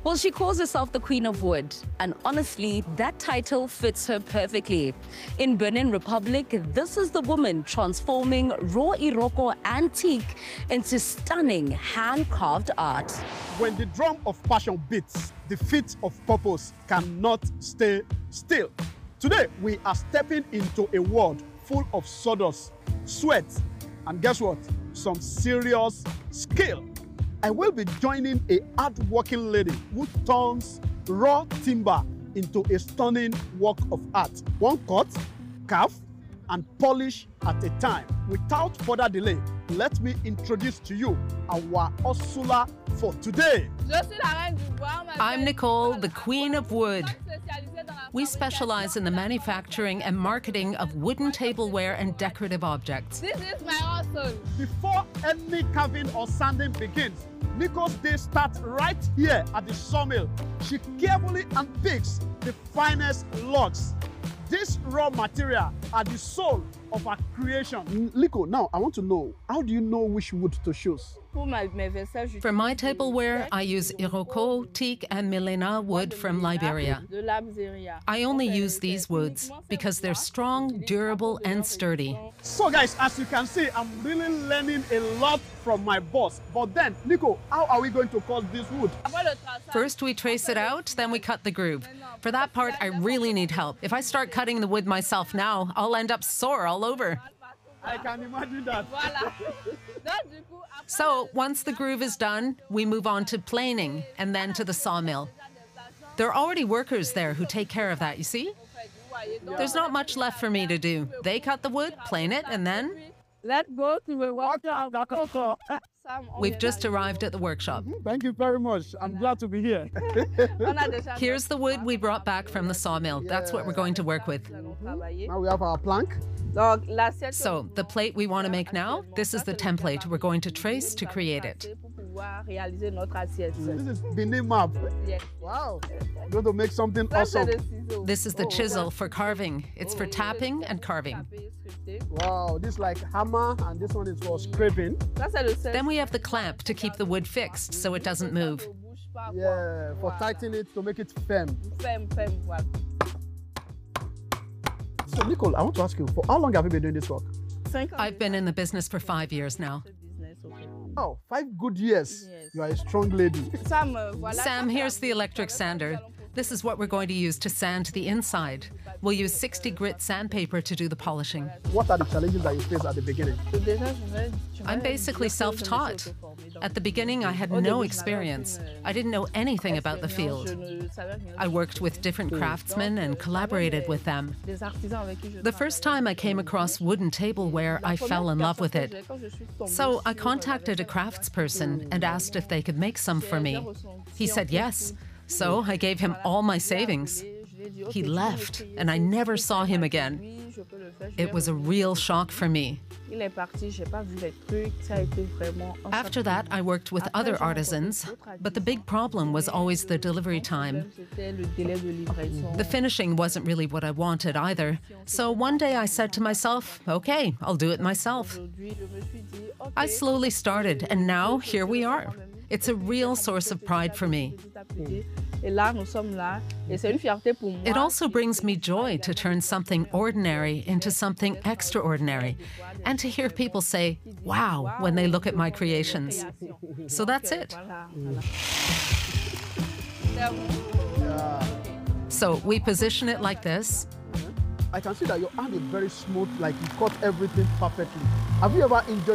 Well, she calls herself the Queen of Wood, and honestly, that title fits her perfectly. In Benin Republic, this is the woman transforming raw Iroko antique into stunning hand-carved art. When the drum of passion beats, the feet of purpose cannot stay still. Today, we are stepping into a world full of sawdust, sweat, and guess what? Some serious skill. I will be joining a hard-working lady who turns raw timber into a stunning work of art. One cut, carve, and polish at a time. Without further delay, let me introduce to you our hustler for today. I'm Nicole, the Queen of Wood. We specialize in the manufacturing and marketing of wooden tableware and decorative objects. This is my hustle. Before any carving or sanding begins, Nicole's day starts right here at the sawmill. She carefully unpicks the finest logs. This raw material are the soul of her creation. Nico, now I want to know, how do you know which wood to choose? For my tableware, I use Iroko, teak, and Milena wood from Liberia. I only use these woods because they're strong, durable, and sturdy. So guys, as you can see, I'm really learning a lot from my boss. But then, Nico, how are we going to cut this wood? First we trace it out, then we cut the groove. For that part, I really need help. If I start cutting the wood myself now, I'll end up sore all over. I can imagine that. So once the groove is done, we move on to planing and then to the sawmill. There are already workers there who take care of that, you see? There's not much left for me to do. They cut the wood, plane it, and then... Let's go to the workshop. We've just arrived at the workshop. Thank you very much. I'm glad to be here. Here's the wood we brought back from the sawmill. That's what we're going to work with. Now we have our plank. So the plate we want to make now, this is the template we're going to trace to create it. This is Benin map. Wow. We're going to make something awesome. This is the chisel for carving. It's for tapping and carving. Wow, this is like hammer and this one is for scraping. Then we have the clamp to keep the wood fixed so it doesn't move. Yeah, for tightening it to make it firm. So Nicole, I want to ask you, for how long have you been doing this work? I've been in the business for 5 years now. Oh, 5 good years. You are a strong lady. Sam, here's the electric sander. This is what we're going to use to sand the inside. We'll use 60 grit sandpaper to do the polishing. What are the challenges that you faced at the beginning? I'm basically self-taught. At the beginning, I had no experience. I didn't know anything about the field. I worked with different craftsmen and collaborated with them. The first time I came across wooden tableware, I fell in love with it. So I contacted a craftsperson and asked if they could make some for me. He said yes. So I gave him all my savings. He left, and I never saw him again. It was a real shock for me. After that, I worked with other artisans, but the big problem was always the delivery time. The finishing wasn't really what I wanted either. So one day I said to myself, okay, I'll do it myself. I slowly started, and now here we are. It's a real source of pride for me. It also brings me joy to turn something ordinary into something extraordinary, and to hear people say, wow, when they look at my creations. So that's it. So we position it like this. I can see that your hand is very smooth, like you cut everything perfectly. Have you ever enjoyed